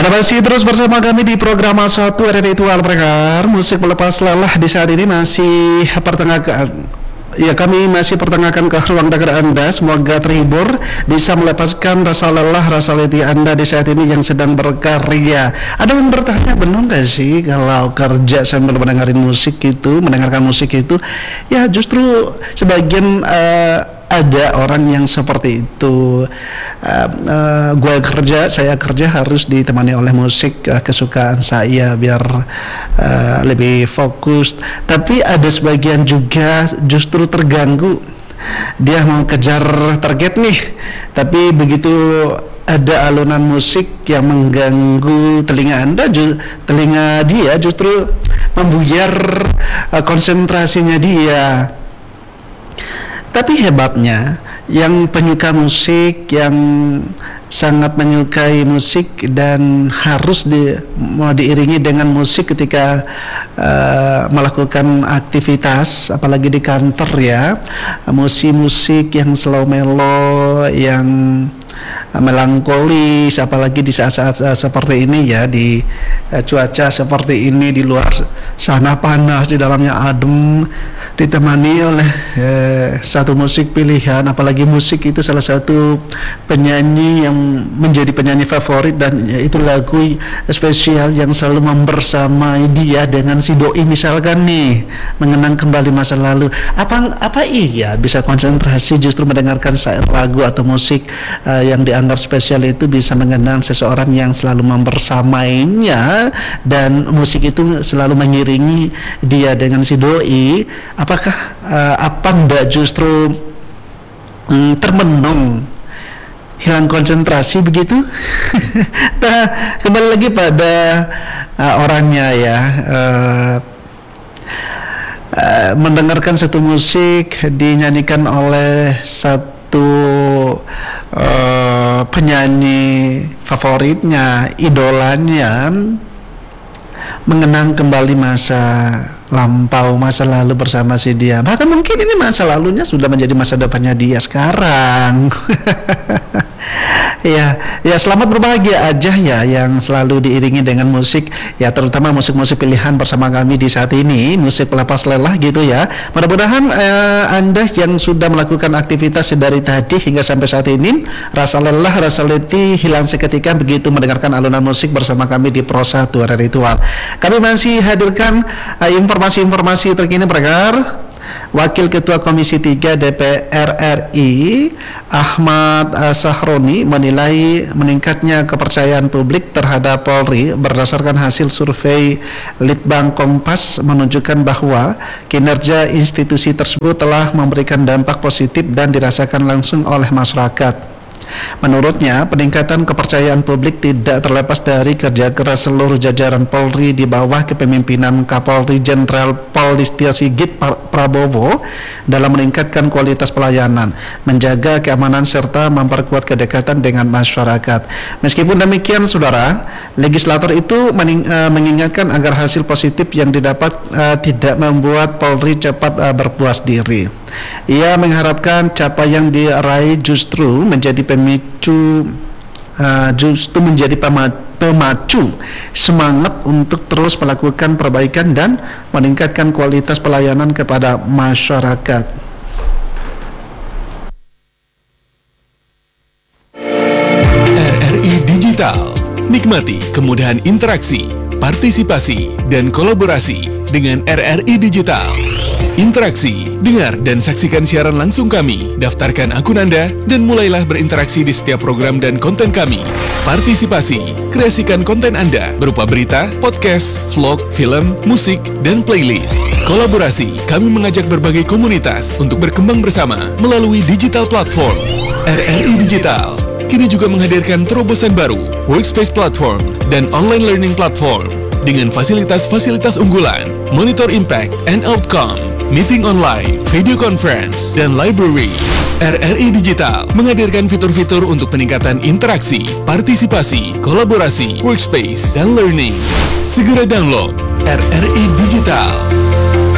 Anda masih terus bersama kami di program As1 Ritual Pendengar. Musik melepas lelah di saat ini masih pertengahan. Ya, kami masih pertengahan ke ruang dengar Anda. Semoga terhibur, bisa melepaskan rasa lelah, rasa letih Anda di saat ini yang sedang berkarya. Ada yang bertanya, benar nggak sih kalau kerja sambil mendengarkan musik itu? Ya, justru sebagian ada orang yang seperti itu. Saya kerja harus ditemani oleh musik kesukaan saya biar lebih fokus. Tapi ada sebagian juga justru terganggu. Dia mau kejar target nih, tapi begitu ada alunan musik yang mengganggu telinga dia justru membuyar konsentrasinya dia. Tapi hebatnya, yang penyuka musik, yang sangat menyukai musik dan harus mau diiringi dengan musik ketika melakukan aktivitas, apalagi di kantor ya, musik yang slow mellow, yang melankolis, apalagi di saat-saat seperti ini ya, di cuaca seperti ini, di luar sana panas, di dalamnya adem, ditemani oleh satu musik pilihan. Apalagi musik itu salah satu penyanyi yang menjadi penyanyi favorit, dan itu lagu spesial yang selalu membersamai dia dengan si doi. Misalkan nih, mengenang kembali masa lalu, apa iya bisa konsentrasi justru mendengarkan syair lagu atau musik yang dianggap spesial itu bisa mengenang seseorang yang selalu membersamainya, dan musik itu selalu mengiringi dia dengan si doi. Apakah apa ndak justru termenung, hilang konsentrasi begitu? Nah, kembali lagi pada orangnya ya. Mendengarkan satu musik dinyanyikan oleh satu penyanyi favoritnya, idolanya, mengenang kembali masa lampau, masa lalu bersama si dia. Bahkan mungkin ini masa lalunya sudah menjadi masa depannya dia sekarang. Ya, selamat berbahagia aja ya yang selalu diiringi dengan musik ya, terutama musik-musik pilihan bersama kami di saat ini, musik pelepas lelah gitu ya. Mudah-mudahan Anda yang sudah melakukan aktivitas dari tadi hingga sampai saat ini, rasa lelah, rasa letih hilang seketika begitu mendengarkan alunan musik bersama kami di Pro 1 Ritual. Kami masih hadirkan informasi-informasi terkini pendengar. Wakil Ketua Komisi 3 DPR RI Ahmad Sahroni menilai meningkatnya kepercayaan publik terhadap Polri berdasarkan hasil survei Litbang Kompas menunjukkan bahwa kinerja institusi tersebut telah memberikan dampak positif dan dirasakan langsung oleh masyarakat. Menurutnya, peningkatan kepercayaan publik tidak terlepas dari kerja keras seluruh jajaran Polri di bawah kepemimpinan Kapolri Jenderal Pol Listio Sigit Prabowo dalam meningkatkan kualitas pelayanan, menjaga keamanan serta memperkuat kedekatan dengan masyarakat. Meskipun demikian, saudara, legislator itu mengingatkan agar hasil positif yang didapat tidak membuat Polri cepat berpuas diri. Ia mengharapkan capaian yang diraih justru menjadi pemacu semangat untuk terus melakukan perbaikan dan meningkatkan kualitas pelayanan kepada masyarakat. RRI Digital. Nikmati kemudahan interaksi, partisipasi, dan kolaborasi dengan RRI Digital. Interaksi, dengar dan saksikan siaran langsung kami, daftarkan akun Anda, dan mulailah berinteraksi di setiap program dan konten kami. Partisipasi, kreasikan konten Anda berupa berita, podcast, vlog, film, musik, dan playlist. Kolaborasi, kami mengajak berbagai komunitas untuk berkembang bersama melalui digital platform. RRI Digital kini juga menghadirkan terobosan baru, workspace platform, dan online learning platform dengan fasilitas-fasilitas unggulan, monitor impact and outcome, meeting online, video conference, dan library. RRI Digital menghadirkan fitur-fitur untuk peningkatan interaksi, partisipasi, kolaborasi, workspace, dan learning. Segera download RRI Digital.